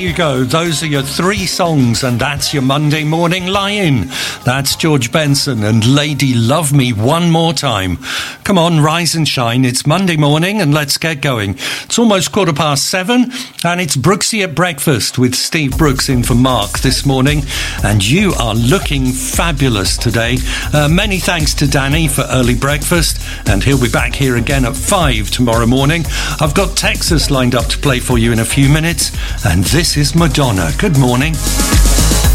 you go. Those are your three songs, and that's your Monday morning lie-in. That's George Benson and Lady Love Me One More Time. Come on, rise and shine. It's Monday morning, and let's get going. It's almost 7:15, and it's Brooksy at Breakfast with Steve Brooks in for Mark this morning, and you are looking fabulous today. Many thanks to Danny for early breakfast, and he'll be back here again at 5 tomorrow morning. I've got Texas lined up to play for you in a few minutes, and this is Madonna. Good morning.